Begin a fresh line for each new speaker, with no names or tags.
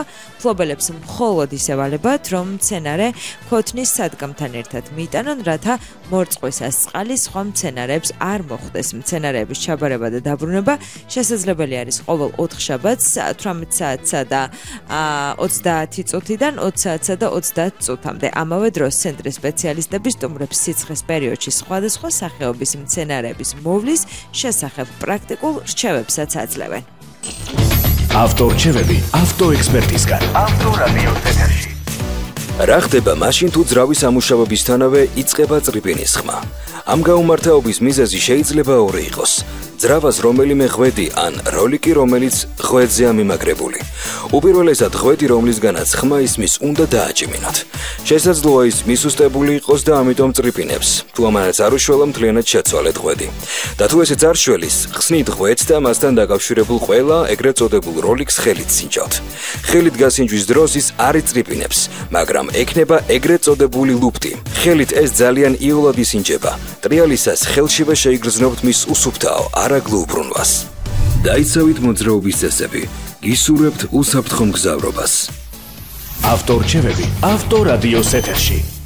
მოჰყვა, მფლობელებს მხოლოდ ისევალებათ, რომ მცენარე ქოთნის სადგამთან ერთად მიიტანონ, რათა მორწყვისას წყალი სხვა მცენარეებს არ მოხვდეს. მცენარეების ჩაბარება და დაბრუნება შესაძლებელი არის ყოველ 4 შაბათს 18 საათსა და 30 წუთიდან 20 საათსა და 30 წუთამდე. ამავე დროს ცენტრის სპეციალისტები სტუმრებს სიცხეს პერიოდში სხვადასხვა სახეობის მცენარეების მოვლის შესახებ პრაქტიკულ რჩევებსაც აძლევენ.
ავტორჩევები ავტოექსპერტისგან. ავტორადიო ეთერში.
რა ხდება მაშინ თუ ძრავის ამუშავებისთანავე იწყება წრიპინის ხმა? ამ გაუმართაობის მიზეზი შეიძლება ორი იყოს. ძრავას რომელიმე ღვედი ან როლიკი, რომელიც ღვედზეა მიმაგრებული. უპირველესად ღვედი, რომლისგანაც ხმა ისმის, უნდა დააჭიმინოთ. შესაძლოა ის მისუსტებული იყოს და ამიტომ წრიპინებს. თუ ამანაც არ უშველა, მთლიანად შეცვალეთ ღვედი. და თუ ესეც არ შველის, ხსნით ღვედს და მასთან დაკავშირებულ ყველა ეგრეთ წოდებულ როლიკს ხელით სინჯავთ. ხელით გასინჯვის დროს ის არ იწრიპინებს, მაგრამ ექნება ეგრეთ წოდებული ლუფტი. ხელით ეს ძალიან იოლად ისინჯება. ტრიალისას ხელშივე შეიგრძნობთ მის უსუფთაო არაგლო უბრუნვას. დაიცავით მოძრაობის წესები, გისურვებთ უსაფრთხო მგზავრობას.
ავტორჩევები ავტორადიოს ეთერში.